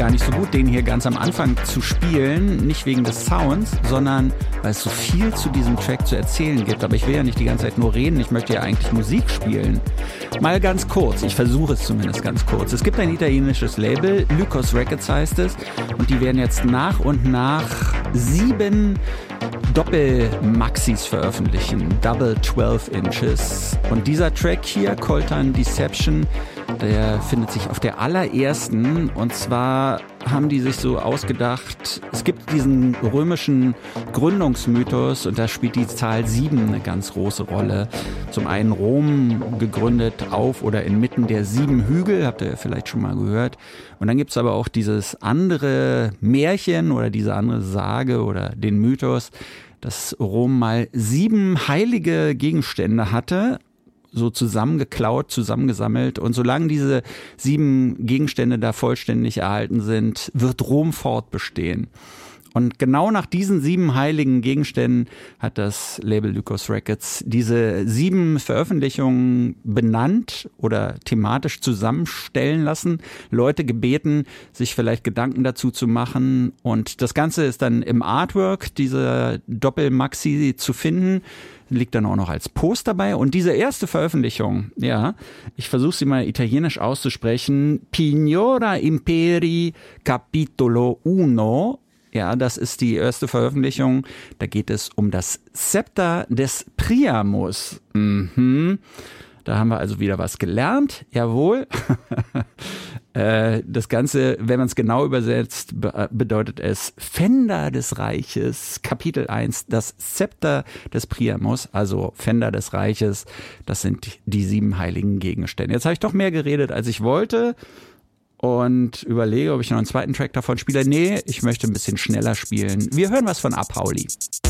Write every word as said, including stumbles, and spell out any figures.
gar nicht so gut, den hier ganz am Anfang zu spielen, nicht wegen des Sounds, sondern weil es so viel zu diesem Track zu erzählen gibt. Aber ich will ja nicht die ganze Zeit nur reden, ich möchte ja eigentlich Musik spielen. Mal ganz kurz, ich versuche es zumindest ganz kurz. Es gibt ein italienisches Label, Lycos Records heißt es, und die werden jetzt nach und nach sieben Doppel-Maxis veröffentlichen, Double zwölf Inches. Und dieser Track hier, Coltan Deception, der findet sich auf der allerersten. Und zwar haben die sich so ausgedacht, es gibt diesen römischen Gründungsmythos und da spielt die Zahl sieben eine ganz große Rolle. Zum einen Rom gegründet auf oder inmitten der sieben Hügel, habt ihr vielleicht schon mal gehört. Und dann gibt's aber auch dieses andere Märchen oder diese andere Sage oder den Mythos, dass Rom mal sieben heilige Gegenstände hatte, so zusammengeklaut, zusammengesammelt. Und solange diese sieben Gegenstände da vollständig erhalten sind, wird Rom fortbestehen. Und genau nach diesen sieben heiligen Gegenständen hat das Label Lycos Records diese sieben Veröffentlichungen benannt oder thematisch zusammenstellen lassen, Leute gebeten, sich vielleicht Gedanken dazu zu machen. Und das Ganze ist dann im Artwork dieser Doppel-Maxi zu finden. Liegt dann auch noch als Poster bei. Und diese erste Veröffentlichung, ja, ich versuche sie mal italienisch auszusprechen, Pignora Imperi Capitolo uno. Ja, das ist die erste Veröffentlichung. Da geht es um das Zepter des Priamus. Mhm. Da haben wir also wieder was gelernt. Jawohl. Das Ganze, wenn man es genau übersetzt, bedeutet es Fender des Reiches. Kapitel eins, das Zepter des Priamus, also Fender des Reiches. Das sind die sieben heiligen Gegenstände. Jetzt habe ich doch mehr geredet, als ich wollte. Und überlege, ob ich noch einen zweiten Track davon spiele. Nee, ich möchte ein bisschen schneller spielen. Wir hören was von Apauli.